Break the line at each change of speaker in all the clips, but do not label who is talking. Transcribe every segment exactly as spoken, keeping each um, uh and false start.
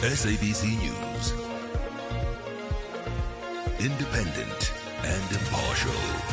S A B C News. Independent and impartial.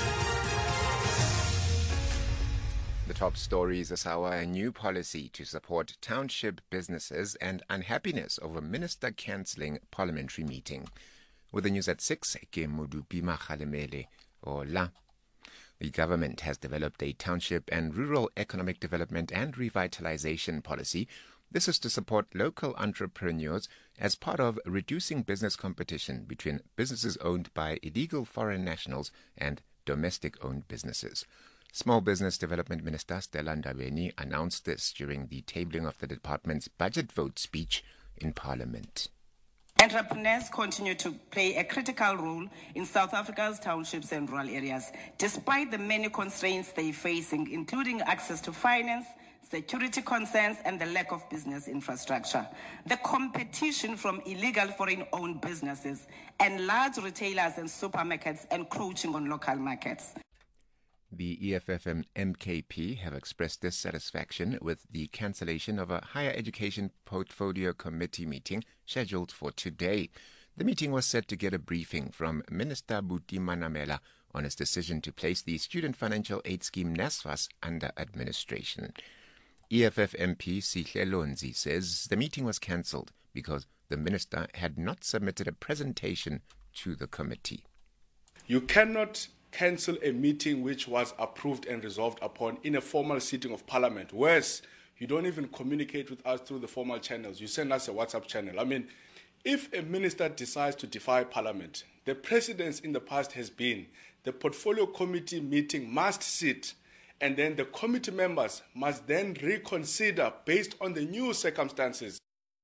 The top stories this hour: a new policy to support township businesses and unhappiness over minister cancelling parliamentary meeting. With the news at six, ke Modupi Makgalemele Ola. The government has developed a township and rural economic development and revitalization policy. This is to support local entrepreneurs as part of reducing business competition between businesses owned by illegal foreign nationals and domestic-owned businesses. Small Business Development Minister Stella Ndabeni announced this during the tabling of the department's budget vote speech in Parliament.
Entrepreneurs continue to play a critical role in South Africa's townships and rural areas, despite the many constraints they're facing, including access to finance, security concerns, and the lack of business infrastructure. The competition from illegal foreign-owned businesses and large retailers and supermarkets encroaching on local markets.
The E F F and M K P have expressed dissatisfaction with the cancellation of a higher education portfolio committee meeting scheduled for today. The meeting was set to get a briefing from Minister Buti Manamela on his decision to place the Student Financial Aid Scheme NSFAS under administration. E F F M P Sihle Lonzi says the meeting was cancelled because the minister had not submitted a presentation to the committee.
You cannot cancel a meeting which was approved and resolved upon in a formal sitting of Parliament. Worse, you don't even communicate with us through the formal channels. You send us a WhatsApp channel. I mean, if a minister decides to defy Parliament, the precedence in the past has been the portfolio committee meeting must sit, and then the committee members must then reconsider based on the new circumstances.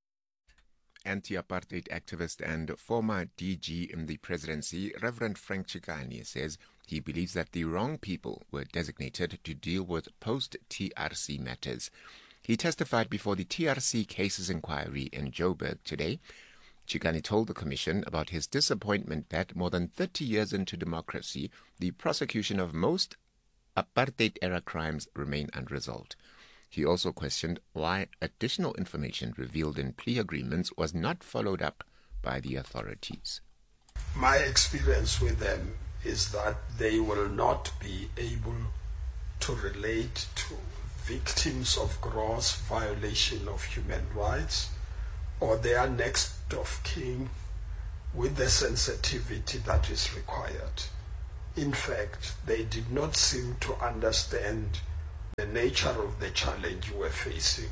Anti-apartheid activist and former D G in the presidency, Reverend Frank Chikane, says he believes that the wrong people were designated to deal with post-T R C matters. He testified before the T R C cases inquiry in Joburg today. Chikane told the commission about his disappointment that more than thirty years into democracy, the prosecution of most apartheid-era crimes remain unresolved. He also questioned why additional information revealed in plea agreements was not followed up by the authorities.
My experience with them is that they will not be able to relate to victims of gross violation of human rights or their next of kin with the sensitivity that is required. In fact, they did not seem to understand the nature of the challenge we're facing.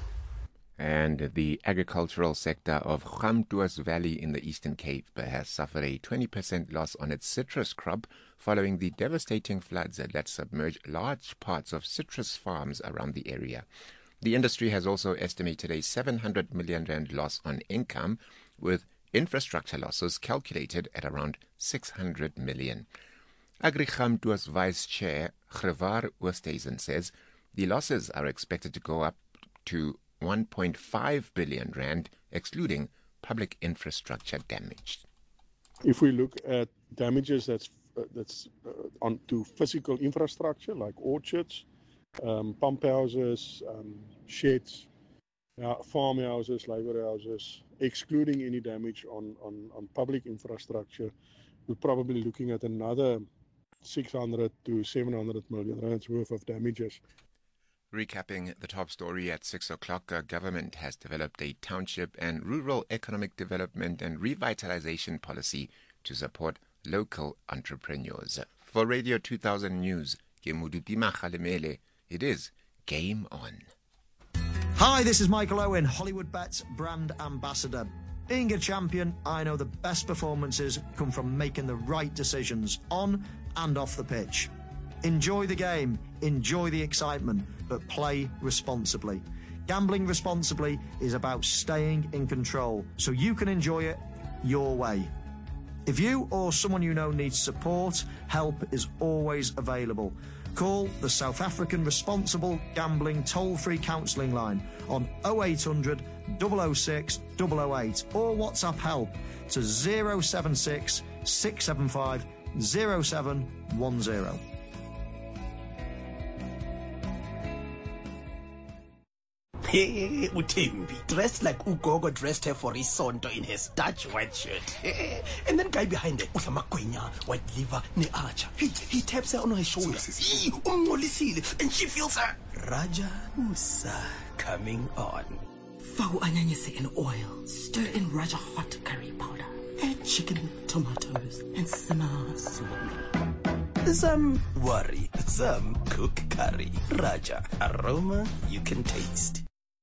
And the agricultural sector of Gamtoos Valley in the Eastern Cape has suffered a twenty percent loss on its citrus crop following the devastating floods that submerged large parts of citrus farms around the area. The industry has also estimated a seven hundred million rand loss on income, with infrastructure losses calculated at around six hundred million. Agri Gamtoos Vice Chair Grevar Oosthuizen says the losses are expected to go up to one point five billion rand, excluding public infrastructure damage.
If we look at damages that's uh, that's uh, onto physical infrastructure like orchards, um, pump houses, um, sheds, uh, farmhouses, labour houses, excluding any damage on, on, on public infrastructure, we're probably looking at another six hundred to seven hundred million rands worth of damages.
Recapping the top story at six o'clock, a government has developed a township and rural economic development and revitalization policy to support local entrepreneurs. For Radio two thousand News, ke Modupi Makgalemele, it is Game On.
Hi, this is Michael Owen, Hollywood Bets brand ambassador. Being a champion, I know the best performances come from making the right decisions on and off the pitch. Enjoy the game, enjoy the excitement, but play responsibly. Gambling responsibly is about staying in control, so you can enjoy it your way. If you or someone you know needs support, help is always available. Call the South African Responsible Gambling toll-free counselling line on oh eight hundred, double oh six, double oh eight or WhatsApp help to zero seven six, six seven five, zero seven one zero.
Hey, Utembi, dressed like Ugogo dressed her for Isonto in his Dutch white shirt. And then guy behind her, Usamakwenya, white liver, ne archer. He, he taps her on her shoulder. Ee, umngolisile, and she feels her. Raja Musa coming on.
Fau anyanyese in oil, stir in Raja hot curry powder. Add chicken, tomatoes, and simmer slowly.
Some worry, some cook curry. Raja, aroma you can taste.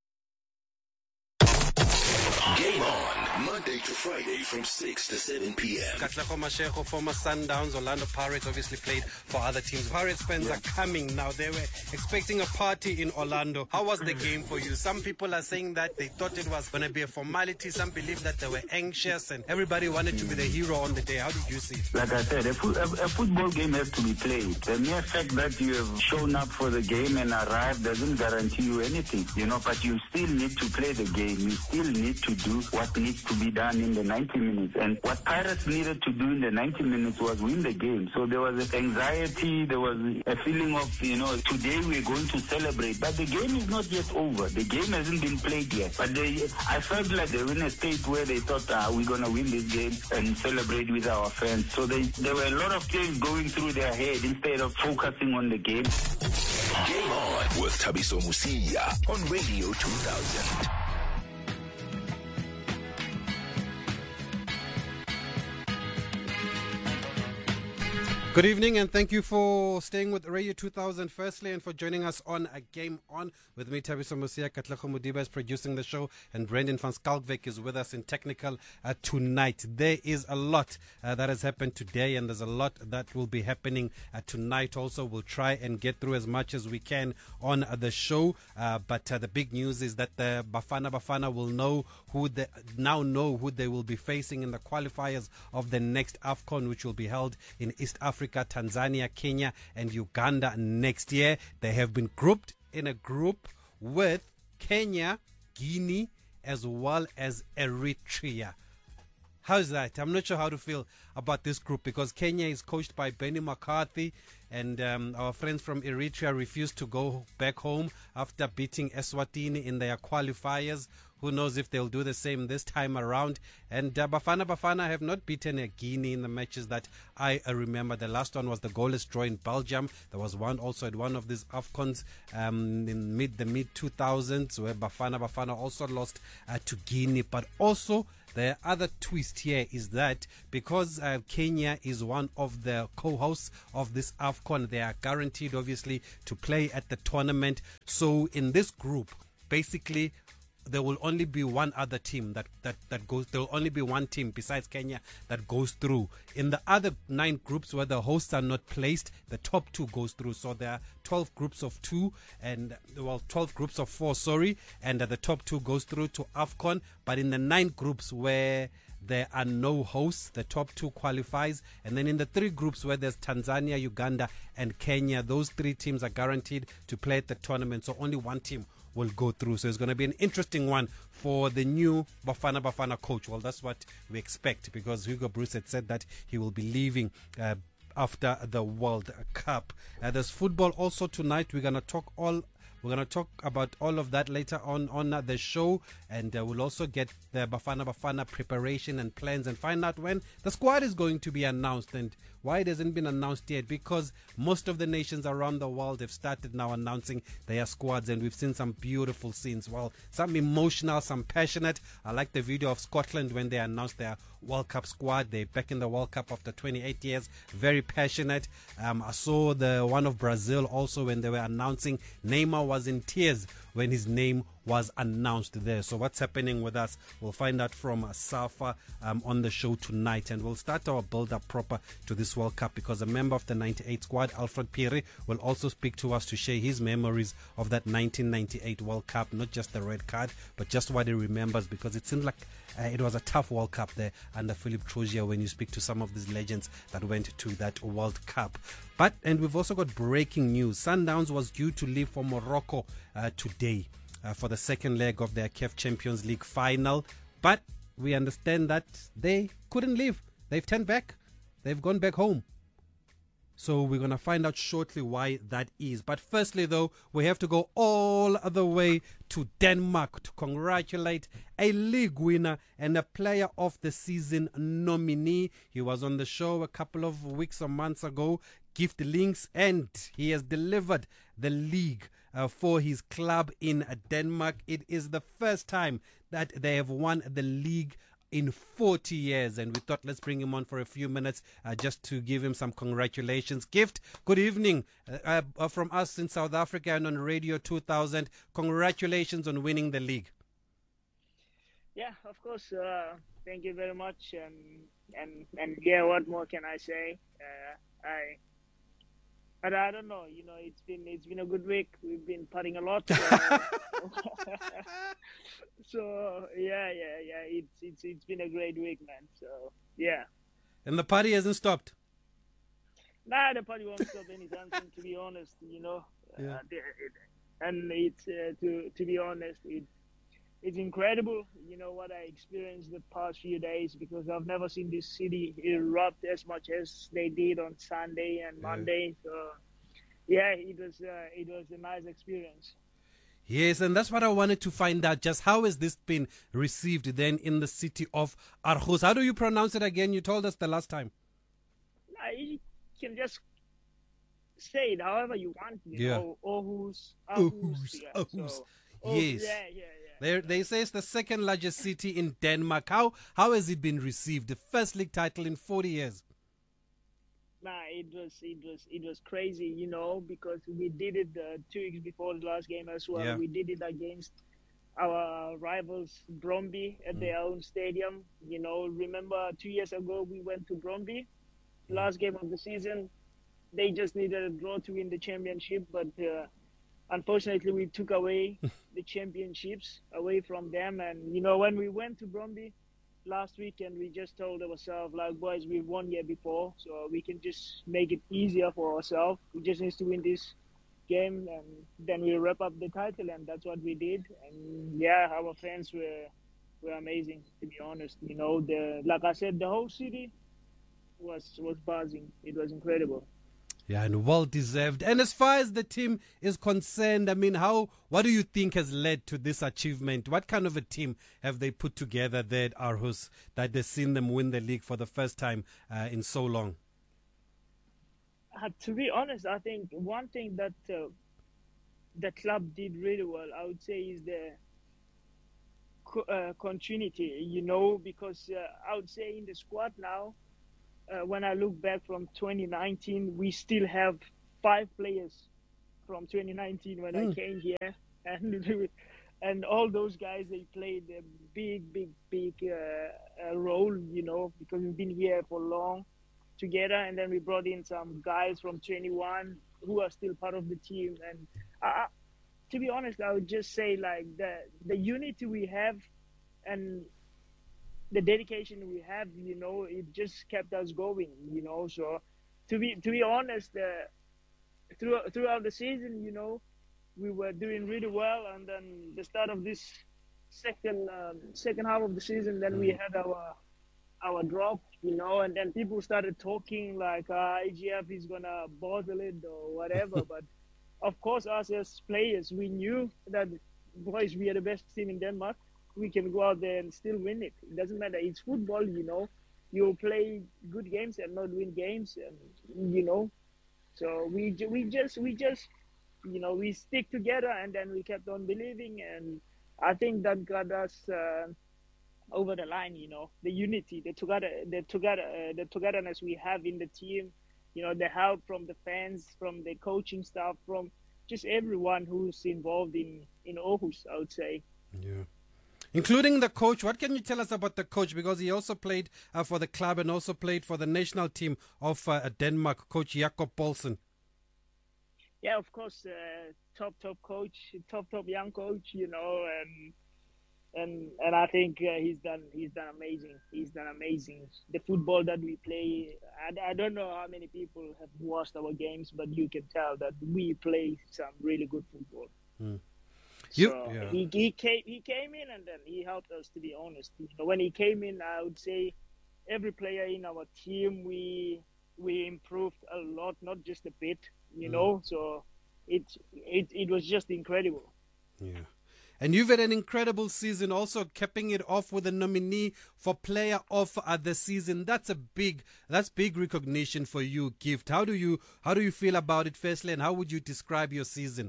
Game on, Monday to Friday from six to seven p.m.
Katlego Mashego, former Sundowns, Orlando Pirates, obviously played for other teams. Pirates fans yeah. are coming now. They were expecting a party in Orlando. How was the game for you? Some people are saying that they thought it was going to be a formality. Some believe that they were anxious and everybody wanted to be the hero on the day. How did you see it?
Like I said, a, fo- a, a football game has to be played. The mere fact that you have shown up for the game and arrived doesn't guarantee you anything, you know, but you still need to play the game. You still need to do what needs to be done in the ninety minutes. And what Pirates needed to do in the ninety minutes was win the game. So there was anxiety, there was a feeling of, you know, today we're going to celebrate. But the game is not yet over. The game hasn't been played yet. But they, I felt like they were in a state where they thought, ah, we're going to win this game and celebrate with our fans. So they, there were a lot of things going through their head instead of focusing on the game.
Game on with Thabiso Mosia on Radio two thousand.
Good evening and thank you for staying with Radio two thousand firstly and for joining us on A Game On. With me, Thabiso Mosia. Katlego Modiba is producing the show and Brendan van Skalkwyk is with us in technical uh, tonight. There is a lot uh, that has happened today and there's a lot that will be happening uh, tonight also. We'll try and get through as much as we can on uh, the show. Uh, but uh, the big news is that the Bafana Bafana will know who they now know who they will be facing in the qualifiers of the next AFCON, which will be held in East Africa, Tanzania, Kenya, and Uganda next year. They have been grouped in a group with Kenya, Guinea, as well as Eritrea. How's that? I'm not sure how to feel about this group because Kenya is coached by Benny McCarthy and um, our friends from Eritrea refused to go back home after beating Eswatini in their qualifiers. Who knows if they'll do the same this time around. And uh, Bafana Bafana have not beaten a Guinea in the matches that I uh, remember. The last one was the goalless draw in Belgium. There was one also at one of these AFCONs um, in mid the mid two thousands where Bafana Bafana also lost uh, to Guinea. But also the other twist here is that because uh, Kenya is one of the co-hosts of this AFCON, they are guaranteed obviously to play at the tournament. So in this group, basically, there will only be one other team that, that, that goes, there will only be one team besides Kenya that goes through. In the other nine groups where the hosts are not placed, the top two goes through. So there are twelve groups of two and, well, twelve groups of four, sorry, and uh, the top two goes through to AFCON. But in the nine groups where there are no hosts, the top two qualifies. And then in the three groups where there's Tanzania, Uganda, and Kenya, those three teams are guaranteed to play at the tournament. So only one team will go through. So it's going to be an interesting one for the new Bafana Bafana coach. Well, that's what we expect because Hugo Bruce had said that he will be leaving uh, after the World Cup. Uh, there's football also tonight. We're going to talk all We're going to talk about all of that later on on uh, the show, and uh, we'll also get the Bafana Bafana preparation and plans and find out when the squad is going to be announced and why it hasn't been announced yet, because most of the nations around the world have started now announcing their squads, and we've seen some beautiful scenes. Well, some emotional, some passionate. I like the video of Scotland when they announced their World Cup squad. They're back in the World Cup after twenty-eight years. Very passionate. Um, I saw the one of Brazil also when they were announcing. Neymar was in tears when his name was announced there. So what's happening with us? We'll find out from Safa um, on the show tonight, and we'll start our build-up proper to this World Cup because a member of the ninety-eight squad, Alfred Piri, will also speak to us to share his memories of that nineteen ninety-eight World Cup, not just the red card, but just what he remembers, because it seems like uh, it was a tough World Cup there under Philippe Trougier when you speak to some of these legends that went to that World Cup. But, and we've also got breaking news. Sundowns was due to leave for Morocco uh, today uh, for the second leg of their C A F Champions League final. But we understand that they couldn't leave. They've turned back. They've gone back home. So we're going to find out shortly why that is. But firstly, though, we have to go all the way to Denmark to congratulate a league winner and a player of the season nominee. He was on the show a couple of weeks or months ago, Gift Links, and he has delivered the league uh, for his club in uh, Denmark. It is the first time that they have won the league in forty years, and we thought let's bring him on for a few minutes uh, just to give him some congratulations. Gift, good evening uh, uh, from us in South Africa and on Radio two thousand. Congratulations on winning the league.
Yeah, of course. Uh, thank you very much. And and and yeah, what more can I say? Uh, I. But I don't know, you know, it's been it's been a good week. We've been partying a lot. Uh, so yeah, yeah, yeah. It's it's it's been a great week, man. So yeah.
And the party hasn't stopped.
Nah, the party won't stop anytime soon. To be honest, you know.
Yeah.
Uh, it, and it's uh, to to be honest, it it's incredible. You know what I experienced the past few days, because I've never seen this city erupt as much as they did on Sunday and Monday. So yeah, it was uh, it was a nice experience.
Yes, and that's what I wanted to find out. Just how has this been received then in the city of Aarhus? How do you pronounce it again? You told us the last time.
Nah, you can just say it however you want. You
Yeah.
know, Aarhus,
Aarhus,
Aarhus, yeah.
Aarhus.
So, oh,
Yes.
Yeah, yeah, yeah.
They they say it's the second largest city in Denmark. How how has it been received? The first league title in forty years.
Nah, it was it was it was crazy, you know, because we did it uh, two weeks before the last game as well.
Yeah.
We did it against our rivals Brøndby at their own stadium. You know, remember two years ago we went to Brøndby, last game of the season. They just needed a draw to win the championship, but uh, unfortunately we took away the championships away from them. And you know, when we went to Brøndby last weekend, we just told ourselves, like, boys, we've won here before, so we can just make it easier for ourselves. We just need to win this game, and then we wrap up the title, and that's what we did. And yeah, our fans were were amazing, to be honest. You know, the like I said, the whole city was was buzzing. It was incredible.
Yeah, and well deserved. And as far as the team is concerned, I mean, how? What do you think has led to this achievement? What kind of a team have they put together there at Aarhus that they've seen them win the league for the first time uh, in so long?
Uh, to be honest, I think one thing that uh, the club did really well, I would say, is the co- uh, continuity. You know, because uh, I would say in the squad now, Uh, when I look back from twenty nineteen, we still have five players from twenty nineteen when
Mm.
I came here, and and all those guys, they played a big, big, big uh, uh, role, you know, because we've been here for long together, and then we brought in some guys from twenty-one who are still part of the team. And I, to be honest, I would just say, like, the the unity we have and the dedication we have, you know, it just kept us going, you know. So to be to be honest, uh, through, throughout the season, you know, we were doing really well, and then the start of this second um, second half of the season, then we had our our drop, you know, and then people started talking like uh, I G F is gonna bottle it or whatever. But of course, us as players, we knew that, boys, we are the best team in Denmark. We can go out there and still win it. It doesn't matter. It's football, you know. You play good games and not win games, and you know. So we we just we just you know we stick together, and then we kept on believing, and I think that got us uh, over the line. You know, the unity, the together, the together, uh, the togetherness we have in the team. You know, the help from the fans, from the coaching staff, from just everyone who's involved in in Aarhus, I would say.
Yeah. Including the coach. What can you tell us about the coach? Because he also played uh, for the club and also played for the national team of uh, Denmark, Coach Jakob Poulsen.
Yeah, of course, uh, top, top coach, top, top young coach, you know, and and and I think uh, he's done he's done amazing. He's done amazing. The football that we play, I, I don't know how many people have watched our games, but you can tell that we play some really good football.
Mm.
You,
so
yeah. he, he came he came in and then he helped us, to be honest. You know, when he came in, I would say every player in our team, we we improved a lot, not just a bit, you
Mm.
know. So it it it was just incredible.
Yeah. And you've had an incredible season, also capping it off with a nominee for Player of uh, the Season. That's a big, that's big recognition for you, Gift. How do you, how do you feel about it, firstly, and how would you describe your season?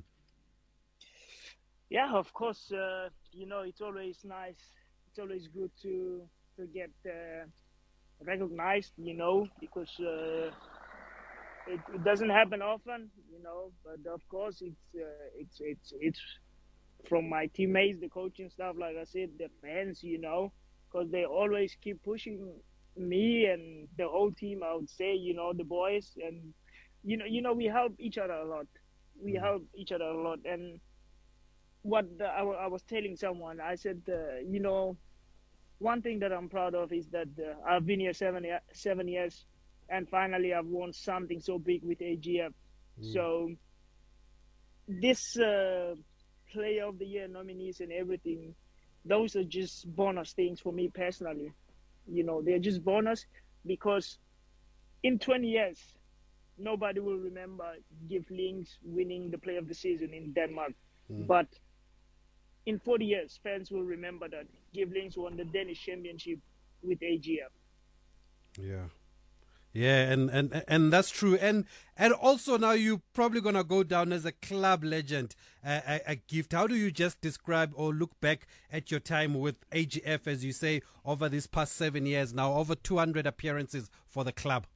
Yeah, of course. Uh, you know, it's always nice. It's always good to to get uh, recognized. You know, because uh, it, it doesn't happen often. You know, but of course, it's uh, it's it's it's. from my teammates, the coaching staff, like I said, the fans, you know, because they always keep pushing me and the whole team, I would say, you know, the boys. And, you know, you know, we help each other a lot. We mm. help each other a lot. And what the, I, I was telling someone, I said, uh, you know, one thing that I'm proud of is that uh, I've been here seven, seven years and finally I've won something so big with A G F. Mm. So this... Uh, Player of the Year nominees and everything, those are just bonus things for me personally. You know, they're just bonus because in twenty years, nobody will remember Gift Links winning the Player of the Season in Denmark. Mm. But in forty years, fans will remember that Gift Links won the Danish Championship with A G F.
Yeah. Yeah, and, and, and that's true. And and also now you're probably going to go down as a club legend, uh, a, a Gift. How do you just describe or look back at your time with A G F, as you say, over these past seven years now, over two hundred appearances for the club?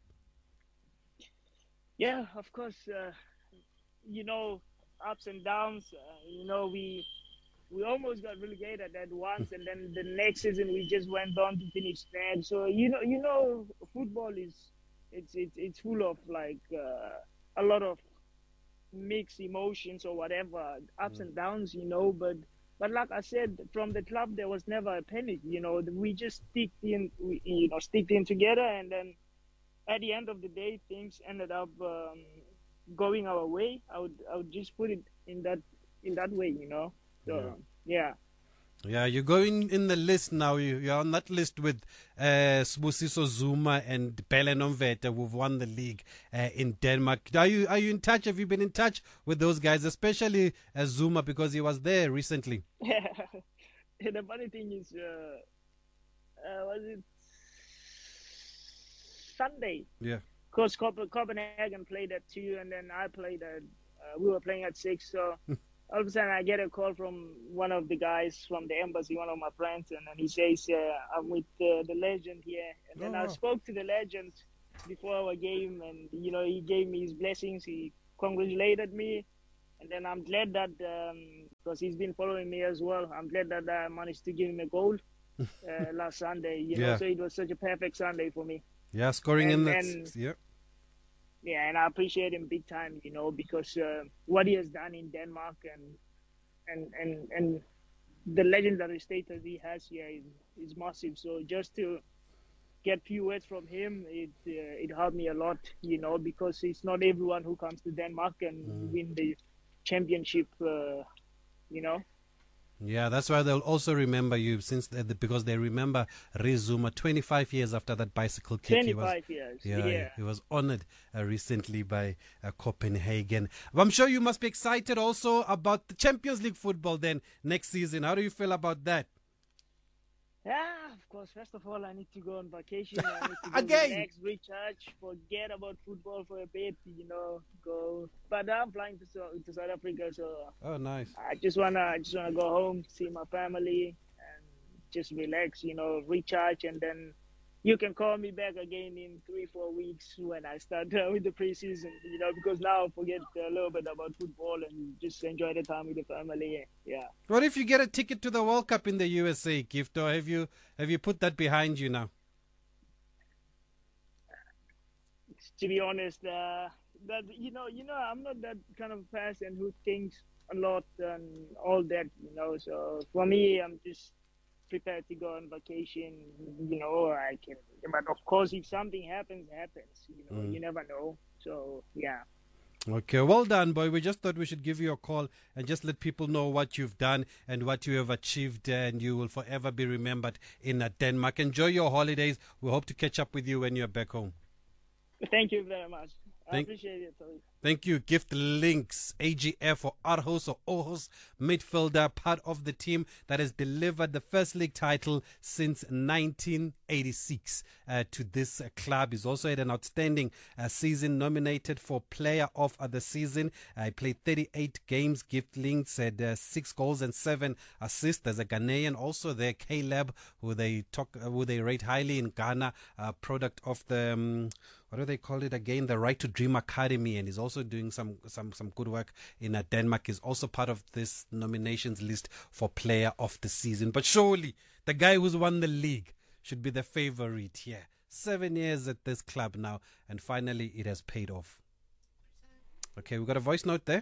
Yeah, of course. Uh, you know, ups and downs. Uh, you know, we we almost got relegated at once, and then the next season we just went on to finish third. So, you know, you know, football is... It's it's it's full of like uh, a lot of mixed emotions or whatever, ups mm. and downs, you know. But but like I said, from the club there was never a panic, you know. We just sticked in, we, you know, sticked in together, and then at the end of the day, things ended up um, going our way. I would I would just put it in that in that way, you know. So yeah. yeah.
Yeah, you're going in the list now. You, you're on that list with uh, Sibusiso Zuma and Pele Nomvete, who've won the league uh, in Denmark. Are you are you in touch? Have you been in touch with those guys, especially uh, Zuma, because he was there recently?
Yeah. The funny thing is, uh, uh, was it Sunday?
Yeah.
Because Copenhagen played at two, and then I played at. Uh, we were playing at six, so. All of a sudden, I get a call from one of the guys from the embassy, one of my friends, and then he says, uh, I'm with uh, the legend here. And then oh. I spoke to the legend before our game, and, you know, he gave me his blessings. He congratulated me. And then I'm glad that, um, because he's been following me as well, I'm glad that I managed to give him a goal uh, last Sunday. You yeah. know, so it was such a perfect Sunday for me.
Yeah, scoring and, in that.
And,
yeah.
Yeah, and I appreciate him big time, you know, because uh, what he has done in Denmark and and and, and the legendary status he has here is, is massive. So just to get few words from him, it uh, it helped me a lot, you know, because it's not everyone who comes to Denmark and mm. win the championship, uh, you know.
Yeah, that's why they'll also remember you, since the, because they remember Riz Zuma twenty-five years after that bicycle kick.
twenty-five
he was,
years,
yeah.
yeah.
He, he was honored uh, recently by uh, Copenhagen. But I'm sure you must be excited also about the Champions League football then next season. How do you feel about that?
Yeah, of course. First of all, I need to go on vacation. I need to go
Again.
relax, recharge, forget about football for a bit, you know, go. But I'm flying to, to South Africa, so
oh, nice.
I just wanna, I just wanna go home, see my family, and just relax, you know, recharge, and then you can call me back again in three, four weeks when I start uh, with the preseason, you know, because now I forget a little bit about football and just enjoy the time with the family. Yeah.
What if you get a ticket to the World Cup in the U S A, Gift, or have you have you put that behind you now?
To be honest, uh, that you know, you know, I'm not that kind of person who thinks a lot and all that, you know. So for me, I'm just prepared to go on vacation, you know. I can, but of course, if something happens, happens. You know, mm. you never know. So yeah.
Okay, well done, boy. We just thought we should give you a call and just let people know what you've done and what you have achieved, and you will forever be remembered in uh, Denmark. Enjoy your holidays. We hope to catch up with you when you're back home.
Thank you very much. I
Thank-
appreciate it. Sorry.
Thank you. Gift Links, A G F or Arhos or Ojos midfielder, part of the team that has delivered the first league title since nineteen eighty-six uh, to this uh, club. He's also had an outstanding uh, season, nominated for Player of uh, the Season. Uh, he played thirty-eight games. Gift Links had uh, six goals and seven assists. There's a Ghanaian also there, Caleb, who they talk, uh, who they rate highly in Ghana, uh, product of the um, what do they call it again? The Right to Dream Academy, and he's also doing some some some good work in uh, Denmark. He's also part of this nominations list for Player of the Season. But surely the guy who's won the league should be the favorite here. Seven years at this club now, and finally it has paid off. Okay, we got a voice note there.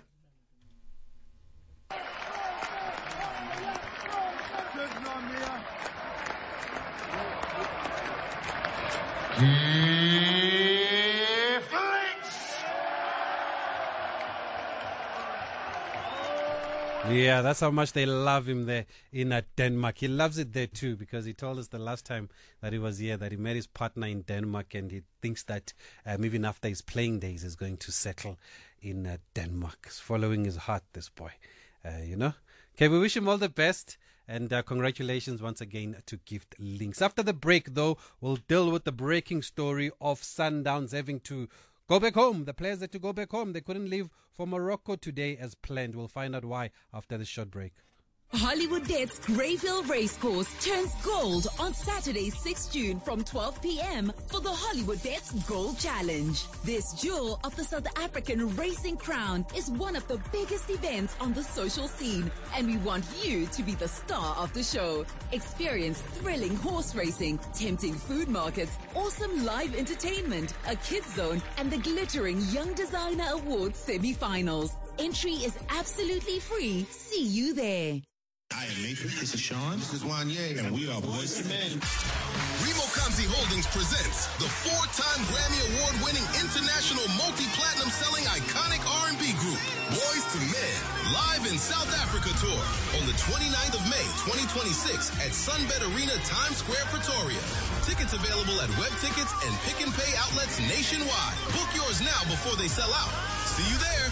Yeah, that's how much they love him there in uh, Denmark. He loves it there too, because he told us the last time that he was here that he met his partner in Denmark, and he thinks that um, even after his playing days he's going to settle in uh, Denmark. He's following his heart, this boy, uh, you know. Okay, we wish him all the best, and uh, congratulations once again to Gift Links. After the break, though, we'll deal with the breaking story of Sundowns having to go back home. The players had to go back home. They couldn't leave for Morocco today as planned. We'll find out why after the short break.
Hollywood Debts Greyville Racecourse turns gold on Saturday, sixth of June from twelve p.m. for the Hollywood Debts Gold Challenge. This jewel of the South African racing crown is one of the biggest events on the social scene, and we want you to be the star of the show. Experience thrilling horse racing, tempting food markets, awesome live entertainment, a kids zone, and the glittering Young Designer Awards semi-finals. Entry is absolutely free. See you there.
I am Nathan. This is Sean. This is Wanye. And we are Boys to Men.
Remo Kamsi Holdings presents the four-time Grammy Award-winning international multi-platinum selling iconic R and B group, Boys to Men, live in South Africa tour on the twenty-ninth of May, twenty twenty-six at Sunbet Arena, Times Square, Pretoria. Tickets available at web tickets and pick and pay outlets nationwide. Book yours now before they sell out. See you there.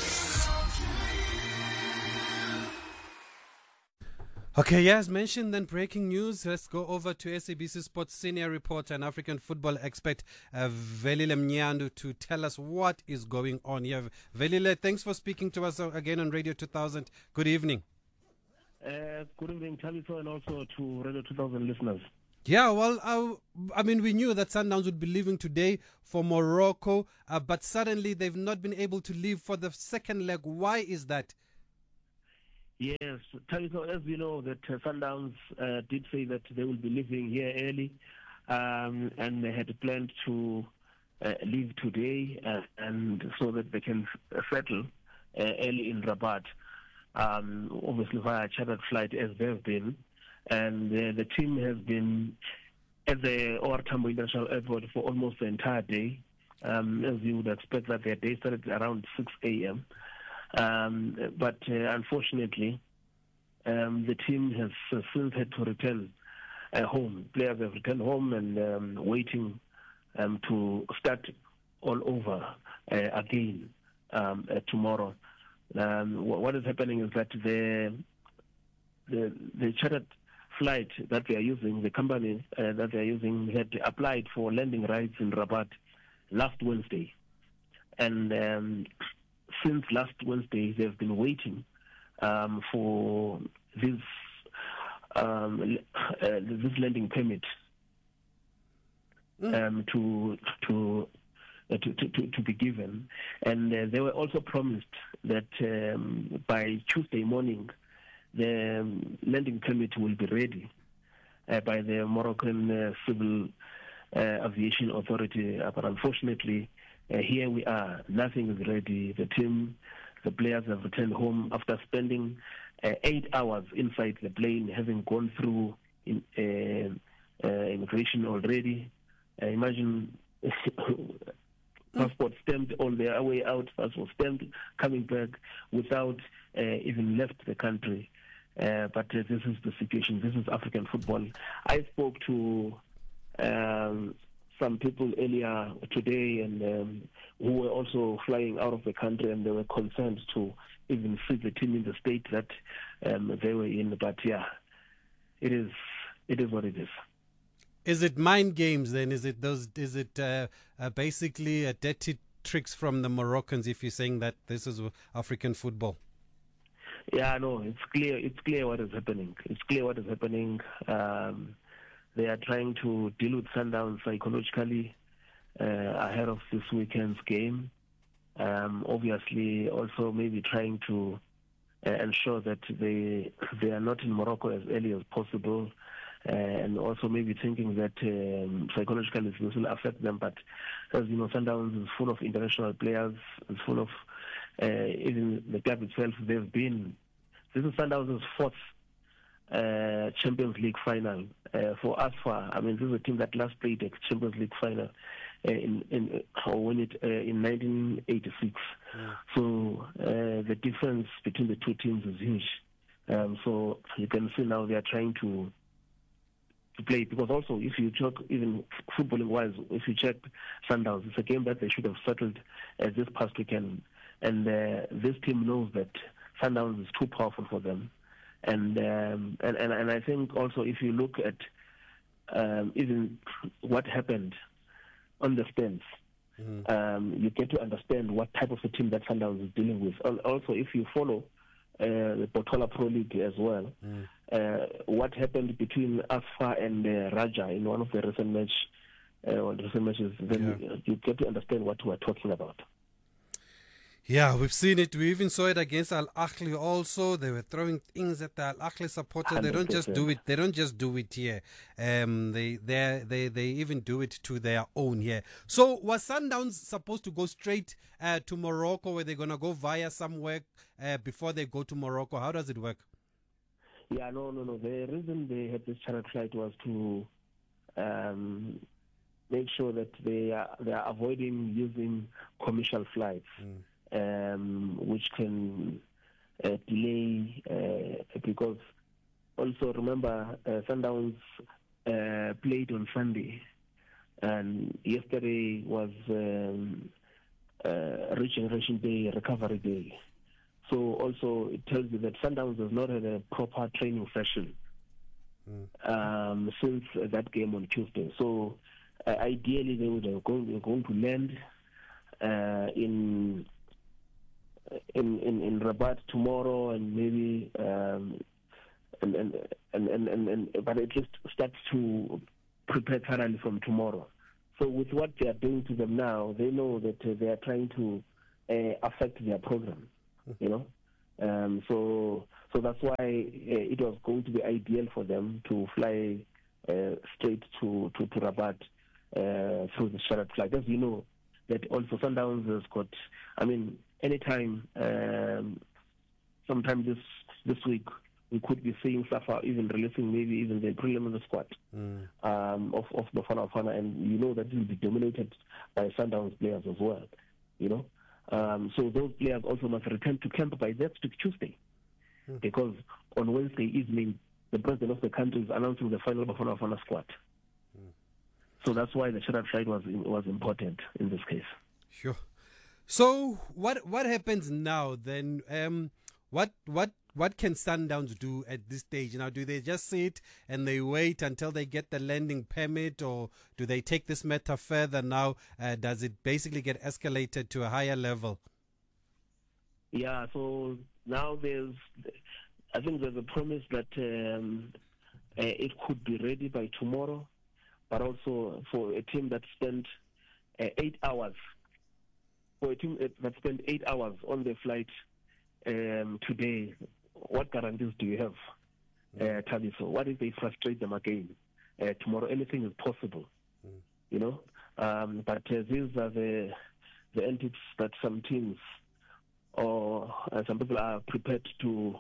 Okay, yeah, as mentioned, then breaking news. Let's go over to S A B C Sports senior reporter and African football expert, uh, Velile Mnyandu, to tell us what is going on here. Velile, thanks for speaking to us again on Radio two thousand. Good evening.
Uh, good evening, Taliso, and also to Radio two thousand listeners.
Yeah, well, uh, I mean, we knew that Sundowns would be leaving today for Morocco, uh, but suddenly they've not been able to leave for the second leg. Why is that?
Yes, Taliso, as you know, that uh, Sundowns uh, did say that they will be leaving here early, um, and they had planned to uh, leave today, uh, and so that they can settle uh, early in Rabat, um, obviously via chartered flight as they've been. And uh, the team has been at the O R Tambo International Airport for almost the entire day. Um, as you would expect, that their day started around six a.m. Um, but uh, unfortunately, um, the team has uh, since had to return uh, home. Players have returned home and um, waiting um, to start all over uh, again um, uh, tomorrow. Um, what is happening is that the the, the chartered flight that they are using, the company uh, that they are using, had applied for landing rights in Rabat last Wednesday, and um, since last Wednesday they've been waiting um, for this um, uh, this landing permit um, to to, uh, to to to be given, and uh, they were also promised that um, by Tuesday morning the um, landing permit will be ready uh, by the Moroccan uh, Civil uh, Aviation Authority. Uh, but unfortunately, uh, here we are. Nothing is ready. The team, the players have returned home after spending uh, eight hours inside the plane, having gone through in, uh, uh, immigration already. Uh, imagine passport stamped on their way out, passport stamped, coming back without uh, even left the country. Uh, but uh, this is the situation. This is African football. I spoke to um, some people earlier today and um, who were also flying out of the country, and they were concerned to even see the team in the state that um, they were in. But yeah, it is it is what it is.
Is it mind games then? Is it those? Is it uh, uh, basically a dirty tricks from the Moroccans? If you're saying that this is African football.
Yeah, no, it's clear. It's clear what is happening. It's clear what is happening. Um, they are trying to deal with Sundowns psychologically uh, ahead of this weekend's game. Um, obviously, also maybe trying to uh, ensure that they they are not in Morocco as early as possible, uh, and also maybe thinking that um, psychologically this will affect them. But as you know, Sundowns is full of international players. It's full of uh, even the club itself. They've been this is Sundowns' fourth uh, Champions League final. Uh, for us, for I mean, this is a team that last played the Champions League final uh, in in or win it uh, in nineteen eighty-six. Yeah. So uh, the difference between the two teams is huge. Um, so you can see now they are trying to to play, because also if you check even footballing wise, if you check Sundowns, it's a game that they should have settled uh, this past weekend, and uh, this team knows that Sundowns is too powerful for them. And, um, and and and I think also if you look at um, even what happened on the stands, mm-hmm. um, you get to understand what type of a team that Sundowns is dealing with. Also, if you follow uh, the Botola Pro League as well, mm. uh, what happened between Asfa and uh, Raja in one of the recent match, uh, one of the recent matches, then yeah. you, you get to understand what we are talking about.
Yeah, we've seen it. We even saw it against Al Ahly also. They were throwing things at the Al Ahly supporters. They don't just do it. They don't just do it here. Um, they they they they even do it to their own here. So was Sundowns supposed to go straight uh, to Morocco, where they're gonna go via somewhere uh, before they go to Morocco? How does it work?
Yeah, no, no, no. The reason they had this charter flight was to um, make sure that they are they are avoiding using commercial flights. Mm. Um, which can uh, delay, uh, because also remember uh, Sundowns uh, played on Sunday, and yesterday was um, uh, Regeneration Day, Recovery Day. So also it tells you that Sundowns has not had a proper training session mm. um, since uh, that game on Tuesday. So uh, ideally they would have gone, going to land uh, in In, in, in Rabat tomorrow, and maybe um, and, and, and, and, and, and but it just starts to prepare thoroughly from tomorrow. So with what they are doing to them now, they know that uh, they are trying to uh, affect their program, you know. Um, so so that's why uh, it was going to be ideal for them to fly uh, straight to to, to Rabat uh, through the chartered flight. As you know, that also Sundowns has got, I mean, anytime, um, sometime this this week, we could be seeing Safa even releasing maybe even the preliminary squad mm. um, of, of Bafana Bafana, and you know that it will be dominated by Sundowns players as well, you know. Um, so those players also must return to camp by next week, Tuesday, mm. because on Wednesday evening, the president of the country is announcing the final Bafana Bafana squad. Mm. So that's why the chartered flight was was important in this case.
Sure. So what what happens now then? Um, what what what can Sundowns do at this stage? Now, do they just sit and they wait until they get the landing permit, or do they take this matter further now? Uh, does it basically get escalated to a higher level?
Yeah. So now there's, I think there's a promise that um, uh, it could be ready by tomorrow, but also for a team that spent uh, eight hours. For a team that spent eight hours on the flight um, today, what guarantees do you have, uh, Tabiso? What if they frustrate them again? Uh, tomorrow, anything is possible, mm. you know? Um, but uh, these are the the antics that some teams or uh, some people are prepared to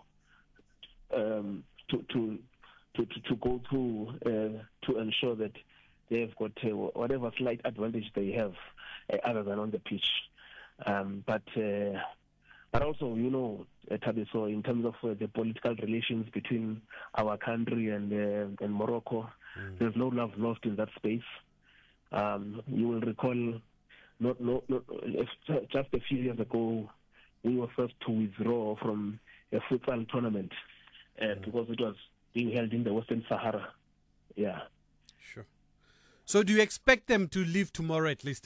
um, to, to, to, to, to go through uh, to ensure that they've got uh, whatever slight advantage they have uh, other than on the pitch. Um, but uh, but also, you know, uh, Tabiso, in terms of uh, the political relations between our country and uh, and Morocco, mm. there's no love lost in that space. Um, you will recall, not, not, not just a few years ago, we were first to withdraw from a futsal tournament uh, mm. because it was being held in the Western Sahara. Yeah.
Sure. So do you expect them to leave tomorrow at least?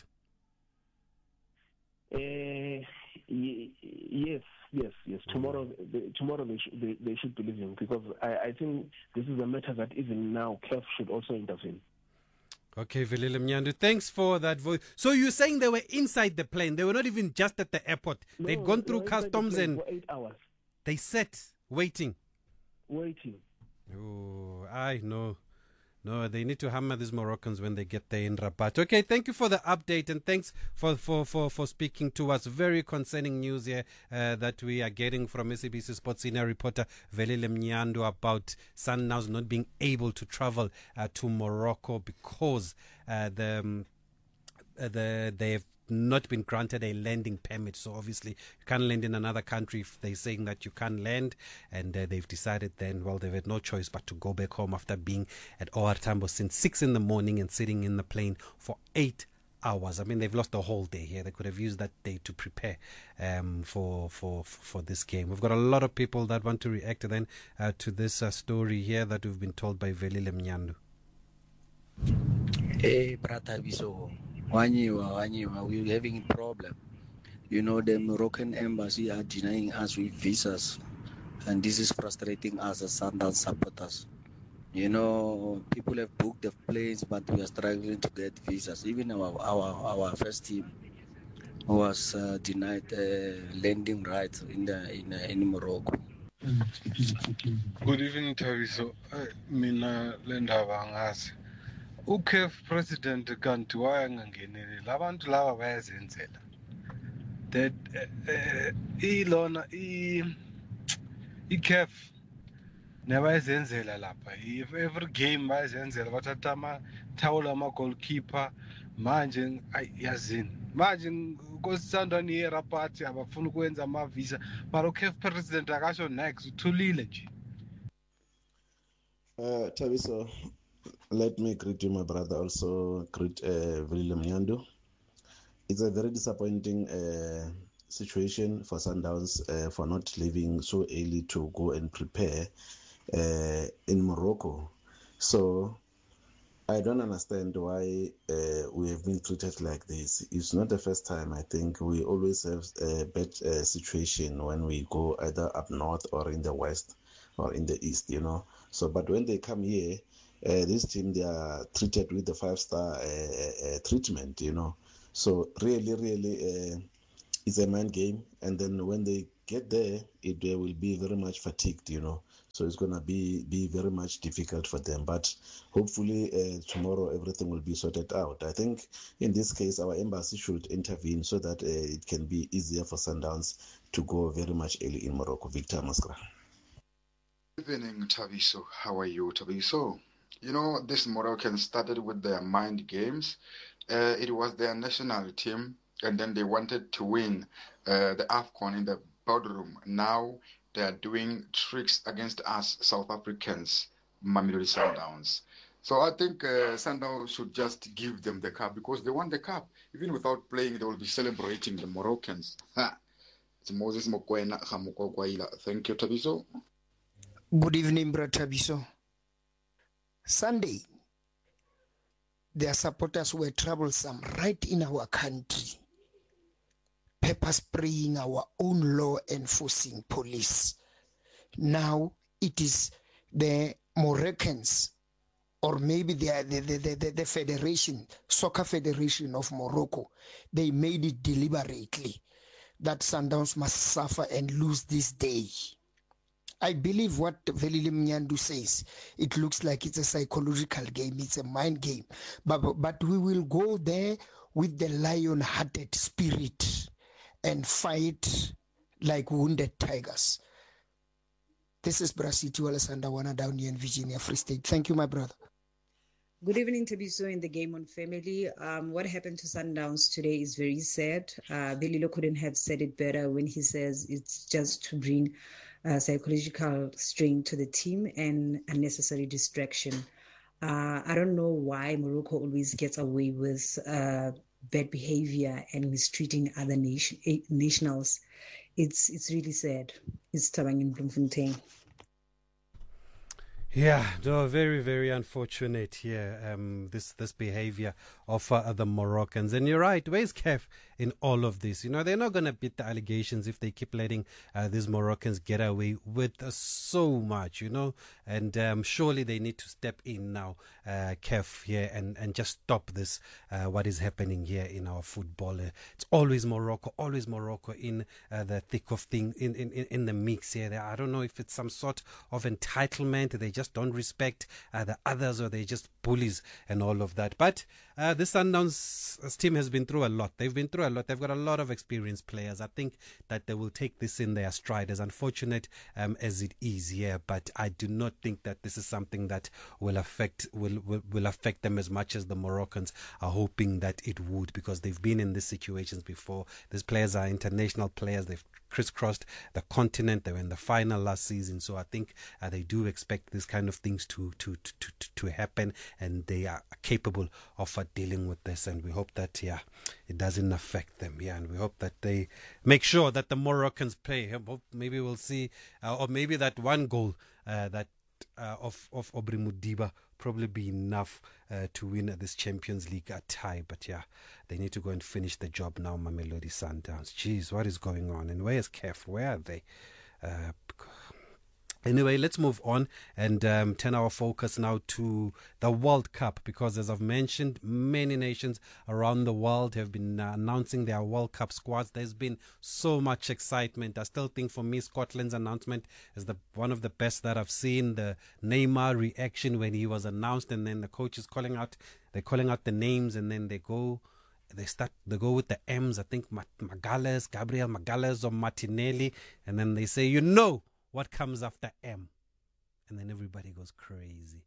Uh, y- yes, yes, yes. Mm. Tomorrow, they, tomorrow they, sh- they, they should be leaving, because I, I think this is a matter that even now C A F should also intervene.
Okay, Velile Mnyandu, thanks for that voice. So you're saying they were inside the plane? They were not even just at the airport.
No,
They'd gone through customs and
for eight hours.
They sat waiting.
Waiting.
Oh, I know. No, they need to hammer these Moroccans when they get there in Rabat. Okay, thank you for the update, and thanks for, for, for, for speaking to us. Very concerning news here uh, that we are getting from S A B C Sports senior reporter Velile Mnyandu about Sundowns not being able to travel uh, to Morocco because uh, the, um, uh, the they've not been granted a landing permit. So obviously you can't land in another country if they're saying that you can't land, and uh, they've decided then, well, they've had no choice but to go back home after being at O R Tambo since six in the morning and sitting in the plane for eight hours. I mean, they've lost the whole day here. They could have used that day to prepare um, for, for for this game. We've got a lot of people that want to react then uh, to this uh, story here that we've been told by Velile Mnyandu.
Hey, brother Biso. Wanyiwa, Wanyiwa, we're having a problem. You know, the Moroccan embassy are denying us with visas, and this is frustrating us as Sundowns supporters. You know, people have booked the planes, but we are struggling to get visas. Even our our, our first team was uh, denied uh, landing rights in the in uh, in Morocco.
Good evening, Taviso. Mina lendaba angazi. U-C A F president kanti wayangangeneli labantu laba bayazenzela that uh, ilona i-C A F nebayazenzela lapha every game bayazenzela bathatha amathawula ama-goalkeeper manje yazini manje nkosisandwani ye-Rabat abafuna ukwenza amavisa but u-C A F president akasho next uthulile nje.
uh, Tabiso, let me greet you, my brother. Also greet uh, Velile Mnyandu. It's a very disappointing uh, situation for Sundowns uh, for not leaving so early to go and prepare uh, in Morocco. So I don't understand why uh, we have been treated like this. It's not the first time. I think we always have a bad uh, situation when we go either up north or in the west or in the east, you know. So, but when they come here, Uh, this team, they are treated with the five-star uh, uh, treatment, you know. So really, really, uh, it's a mind game. And then when they get there, it uh, will be very much fatigued, you know. So it's going to be, be very much difficult for them. But hopefully uh, tomorrow everything will be sorted out. I think in this case, our embassy should intervene so that uh, it can be easier for Sundowns to go very much early in Morocco. Victor Maskra.
Good evening, Tabiso. How are you, Tabiso? You know, this Moroccan started with their mind games. Uh, it was their national team, and then they wanted to win uh, the AFCON in the boardroom. Now they are doing tricks against us South Africans, Mamelodi Sundowns. So I think uh, Sundowns should just give them the cup because they won the cup. Even without playing, they will be celebrating the Moroccans. Ha. It's Moses Mokoena Hamukogwaila. Thank you, Tabiso.
Good evening, brother Tabiso. Sunday, their supporters were troublesome right in our country, pepper spraying our own law enforcing police. Now it is the Moroccans, or maybe the, the, the, the, the Federation, Soccer Federation of Morocco. They made it deliberately that Sundowns must suffer and lose this day. I believe what Velile Mnyandu says. It looks like it's a psychological game. It's a mind game. But, but we will go there with the lion-hearted spirit and fight like wounded tigers. This is Brasiti Alessandra Wana down here in Virginia, Free State. Thank you, my brother.
Good evening, Tabiso, in the Game on Family. Um, what happened to Sundowns today is very sad. Uh, Velile couldn't have said it better when he says it's just to bring uh, psychological strain to the team and unnecessary distraction. Uh, I don't know why Morocco always gets away with uh, bad behavior and mistreating other nation eh, nationals. It's it's really sad. It's Tabang in Bloemfontein.
Yeah, no, very, very unfortunate here, um, this this behavior of uh, the Moroccans. And you're right, where's Kef in all of this? You know, they're not going to beat the allegations if they keep letting uh, these Moroccans get away with uh, so much, you know. And um, surely they need to step in now, uh, Kef here, and, and just stop this, uh, what is happening here in our football. Uh, it's always Morocco, always Morocco in uh, the thick of things, in, in, in the mix here. I don't know if it's some sort of entitlement. They just don't respect uh, the others, or they're just bullies and all of that. But uh, this Sundowns team has been through a lot. They've been through a lot. They've got a lot of experienced players. I think that they will take this in their stride, as unfortunate um, as it is here. But I do not think that this is something that will affect will, will will affect them as much as the Moroccans are hoping that it would, because they've been in these situations before. These players are international players. They've crisscrossed the continent. They were in the final last season, so I think uh, they do expect this kind of things to to to to, to happen, and they are capable of uh, dealing with this. And we hope that yeah, it doesn't affect them. Yeah, and we hope that they make sure that the Moroccans play. Maybe we'll see, uh, or maybe that one goal uh, that uh, of of Aubrey Mudiba probably be enough uh, to win this Champions League uh, tie. But yeah, they need to go and finish the job now, Mamelodi Sundowns. Jeez, what is going on? And where is Kef? Where are they? Uh, Anyway, let's move on and um, turn our focus now to the World Cup, because as I've mentioned, many nations around the world have been uh, announcing their World Cup squads. There's been so much excitement. I still think, for me, Scotland's announcement is the one of the best that I've seen. The Neymar reaction when he was announced, and then the coach is calling out, they're calling out the names, and then they go They start. They go with the M's. I think Magalhaes, Gabriel Magalhaes, or Martinelli, and then they say, you know what comes after M? And then everybody goes crazy.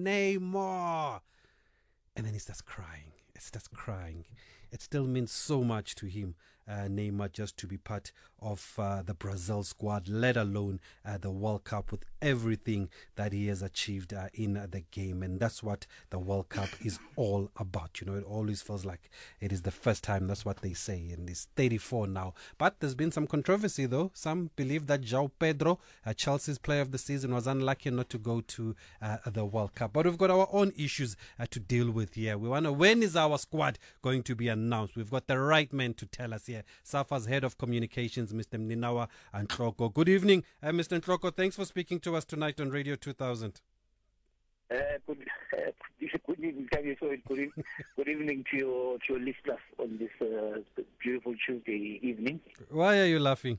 Neymar! And then he starts crying. It starts crying. It still means so much to him, uh, Neymar, just to be part of uh, the Brazil squad, let alone uh, the World Cup, with everything that he has achieved uh, in uh, the game. And that's what the World Cup is all about. You know, it always feels like it is the first time. That's what they say. And he's thirty-four now. But there's been some controversy, though. Some believe that João Pedro, uh, Chelsea's player of the season, was unlucky not to go to uh, the World Cup. But we've got our own issues uh, to deal with here. We want to, when is our squad going to be announced? We've got the right man to tell us here. SAFA's head of communications, Mister Mninawa Nhloko. Good evening, uh, Mister Nhloko. Thanks for speaking to us tonight on Radio two thousand.
Uh, good, uh, good evening, good, good, good evening to your to your listeners on this uh, beautiful Tuesday evening.
Why are you laughing?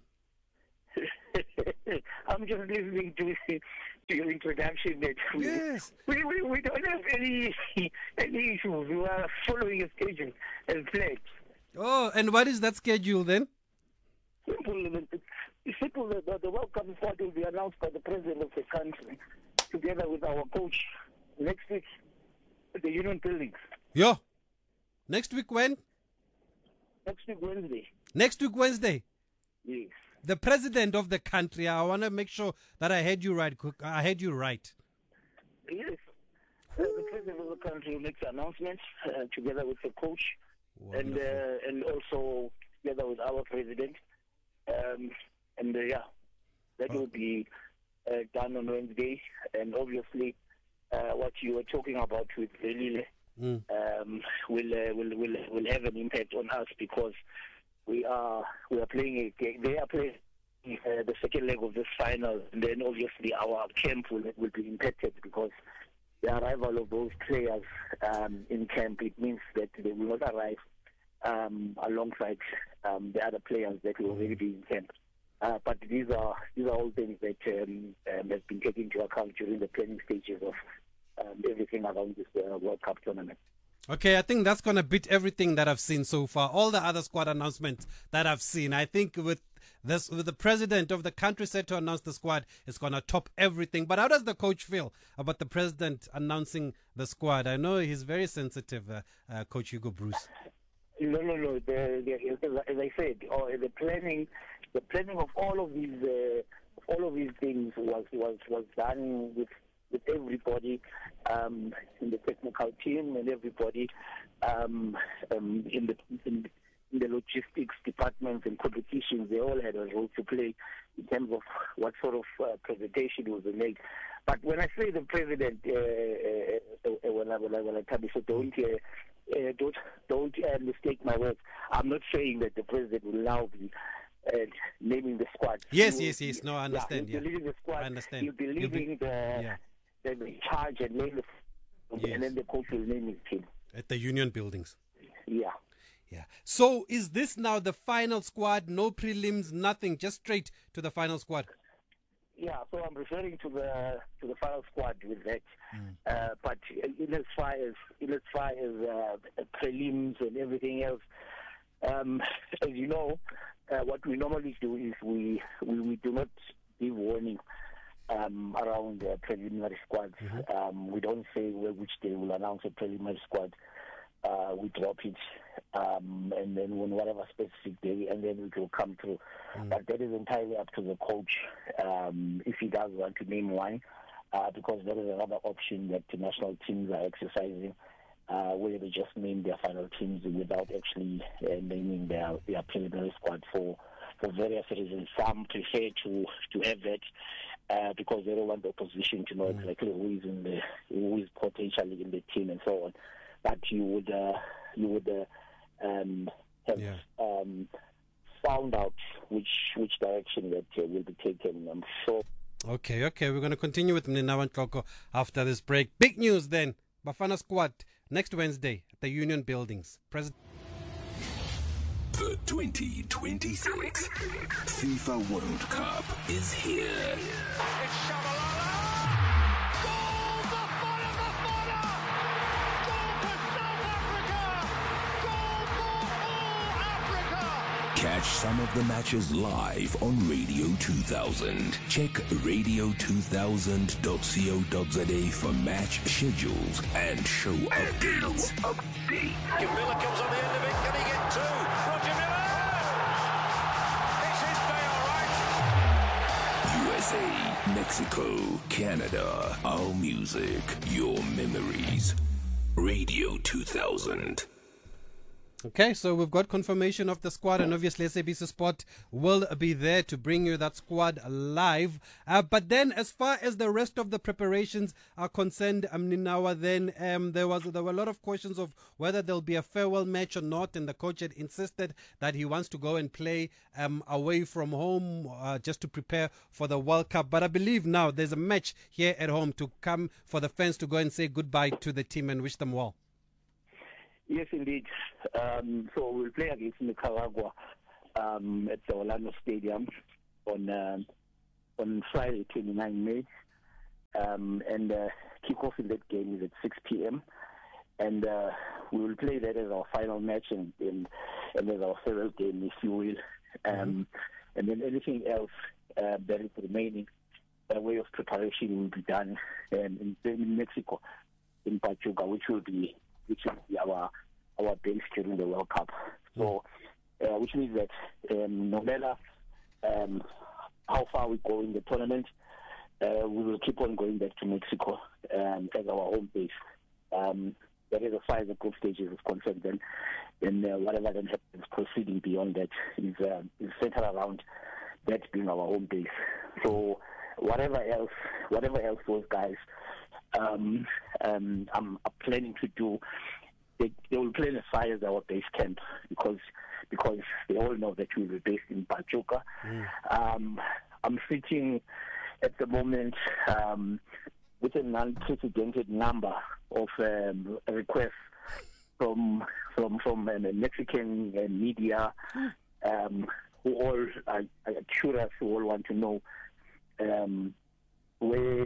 I'm just listening to to your introduction. That we,
yes.
we, we, we don't have any any issues. We are following a schedule and planned.
Oh, and what is that schedule then?
Simple. It's simple. The, the World Cup squad will be announced by the president of the country, together with our coach, next week at the Union Buildings.
Yo. Next week when?
Next week Wednesday.
Next week Wednesday?
Yes.
The president of the country. I want to make sure that I heard you right. I heard you right.
Yes. Uh, the president of the country will make the announcement uh, together with the coach. And uh, and also together with our president, um, and uh, yeah, that oh. will be uh, done on Wednesday. And obviously, uh, what you were talking about with Velile mm. um, will uh, will will will have an impact on us, because we are we are playing a game. They are playing uh, the second leg of this final, and then obviously our camp will will be impacted, because the arrival of those players um, in camp, it means that they will not arrive um, alongside um, the other players that will already be in camp. Uh, but these are these are all things that um, um, have been taken into account during the planning stages of um, everything around this uh, World Cup tournament.
Okay, I think that's going to beat everything that I've seen so far. All the other squad announcements that I've seen, I think with this, with the president of the country set to announce the squad, it's going to top everything. But how does the coach feel about the president announcing the squad? I know he's very sensitive, uh, uh, Coach Hugo Broos.
No, no, no. The, the, as I said, oh, the planning, the planning of all of these, uh, all of these things was was was done with with everybody um, in the technical team and everybody um, um, in the in, in the logistics departments and competitions. They all had a role to play in terms of what sort of uh, presentation was made. But when I say the president, uh, uh, uh, when I when I when I tell you, so don't uh, uh, don't don't uh, mistake my words. I'm not saying that the president will now be uh, naming the squad.
Yes,
He
yes,
will,
yes. No, I understand.
Yeah, he'll
Yeah,
be leading the squad.
I understand.
He'll be
He'll be-
leading the,
yeah.
the the charge and name the
Yes.
and then the coach will name his team.
At the Union Buildings.
Yeah.
Yeah. So is this now the final squad? No prelims, nothing, just straight to the final squad.
Yeah, so I'm referring to the to the final squad with that. Uh, but in as far as in as far as uh, prelims and everything else, um, as you know, uh, what we normally do is we we, we do not give warning um, around the preliminary squads. Um, we don't say where, which day we'll announce a preliminary squad. Uh, we drop it, um, and then when whatever specific day, and then it will come through. But that is entirely up to the coach um, if he does want to name one, uh, because there is another option that the national teams are exercising, uh, where they just name their final teams without actually uh, naming their, their preliminary squad for for various reasons. Some prefer to to have that uh, because they don't want the opposition to know exactly who is in the who is potentially in the team and so on. But you would uh, you would uh, um, have um, found out which which direction that uh, will be taken. I'm sure.
Okay, okay. We're going to continue with Mninawa Nhloko after this break. Big news then. Bafana squad next Wednesday at the Union Buildings. President.
The twenty twenty-six FIFA World Cup is here. Catch some of the matches live on Radio two thousand. Check radio two thousand dot co dot za for match schedules and show updates. Update.
Miller comes on the end of it. Can he get two? Roger Miller! It's his day, all right.
U S A, Mexico, Canada. Our music, your memories. Radio two thousand.
Okay, so we've got confirmation of the squad, and obviously S A B C Sport will be there to bring you that squad live. Uh, but then, as far as the rest of the preparations are concerned, um, Ninawa, then um, there was there were a lot of questions of whether there'll be a farewell match or not, and the coach had insisted that he wants to go and play um, away from home uh, just to prepare for the World Cup. But I believe now there's a match here at home to come for the fans to go and say goodbye to the team and wish them well.
Yes, indeed. Um, so we'll play against Nicaragua um, at the Orlando Stadium on um, on Friday, twenty-ninth May. Um, and uh, kickoff in that game is at six p.m. And uh, we will play that as our final match and, and, and as our farewell game, if you will. Um, and then anything else uh, that is remaining by way of preparation will be done um, in, in Mexico, in Pachuca, which will be which will be our our base during the World Cup. So, uh, which means that um, no matter um, how far we go in the tournament, uh, we will keep on going back to Mexico um, as our home base. Um, that is as far as the group stages is concerned. Then, then uh, whatever then happens proceeding beyond that is uh, is centered around that being our home base. So, whatever else, whatever else those guys um, um, I'm planning to do, they, they will plan as far as our base camp because because they all know that we will be based in Pachuca. Mm. Um, I'm sitting at the moment um, with an unprecedented number of um, requests from from from uh, Mexican uh, media um, who all are, are curious, who all want to know um, where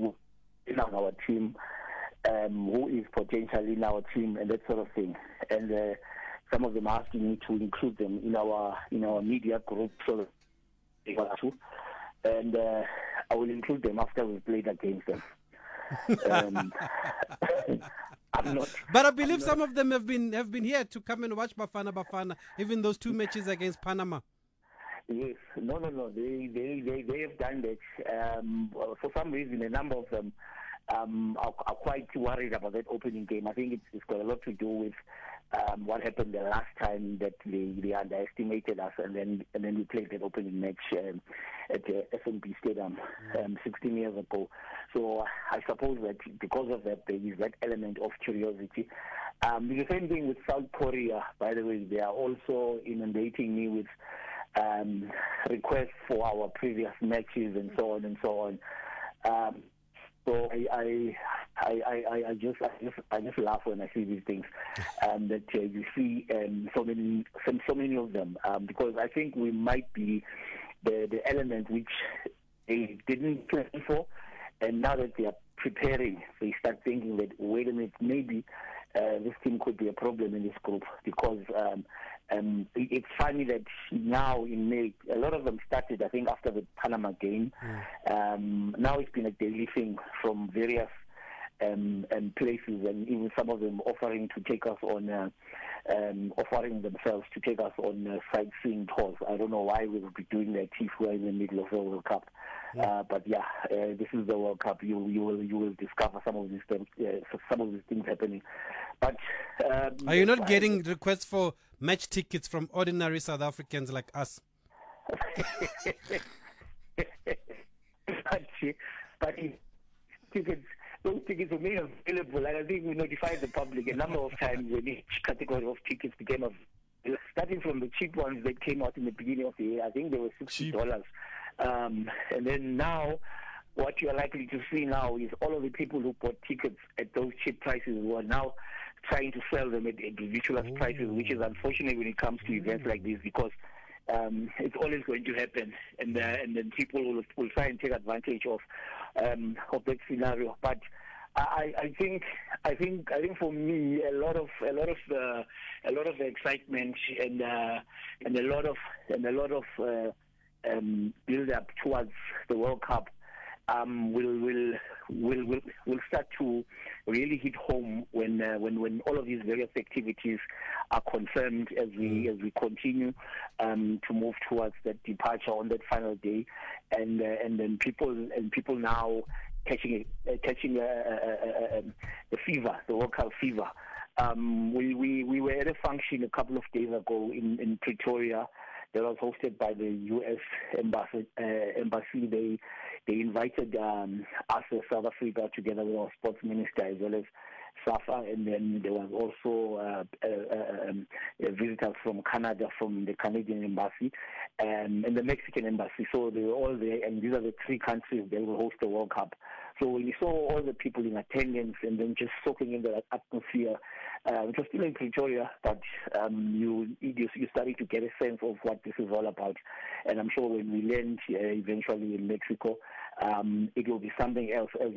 in our team, um, who is potentially in our team, and that sort of thing. And uh, some of them are asking me to include them in our in our media group, so that they want to. And uh, I will include them after we've played against them. um, I'm not,
but I believe
not,
some of them have been have been here to come and watch Bafana Bafana, even those two matches against Panama.
Yes, no, no, no. They, they, they, they have done that. Um, for some reason, a number of them um, are, are quite worried about that opening game. I think it's, it's got a lot to do with um, what happened the last time that they, they underestimated us, and then and then we played that opening match um, at the F N B Stadium um, sixteen years ago. So I suppose that because of that, there is that element of curiosity. Um, the same thing with South Korea, by the way. They are also inundating me with um, requests for our previous matches and so on and so on. Um, so I, I, I, I, I just, I just, I just laugh when I see these things. Um, that uh, you see um, so many, so, so many of them, um, because I think we might be the the element which they didn't plan for, and now that they are preparing, they start thinking that wait a minute, maybe uh, this team could be a problem in this group, because um, um, it, it's funny that now in May, a lot of them started, I think, after the Panama game. Mm. Um, now it's been a daily thing from various um, um, places, and even some of them offering to take us on, uh, um, offering themselves to take us on uh, sightseeing tours. I don't know why we would be doing that if we're in the middle of the World Cup. Yeah. Uh, but yeah, uh, this is the World Cup. You you will you will discover some of these things, uh, some of these things happening. But um,
are you not getting requests for match tickets from ordinary South Africans like us?
but, but tickets, those tickets were made available, and I think we notified the public a number of times when each category of tickets became available. Starting from the cheap ones that came out in the beginning of the year, I think they were sixty dollars. Um, and then now, what you are likely to see now is all of the people who bought tickets at those cheap prices who are now trying to sell them at, at ridiculous Ooh. prices, which is unfortunate when it comes to events like this, because um, it's always going to happen, and uh, and then people will, will try and take advantage of um, of that scenario. But I, I think I think I think for me a lot of a lot of the a lot of the excitement and uh, and a lot of and a lot of uh, um, build up towards the World Cup um, will will will will will start to really hit home when uh, when when all of these various activities are confirmed as we as we continue um, to move towards that departure on that final day, and uh, and then people and people now catching a, uh, catching a, a, a, a fever, the World Cup fever. Um, we, we we were at a function a couple of days ago in, in Pretoria that was hosted by the U S embassy. Uh, embassy. They they invited um, us as South Africa together with our sports minister as well as SAFA, and then there was also uh, uh, um, visitors from Canada, from the Canadian embassy, and, and the Mexican embassy. So they were all there, and these are the three countries that will host the World Cup. So when you saw all the people in attendance and then just soaking in the atmosphere, uh, it was still in Pretoria, but um, you, you you started to get a sense of what this is all about. And I'm sure when we land uh, eventually in Mexico, um, it will be something else as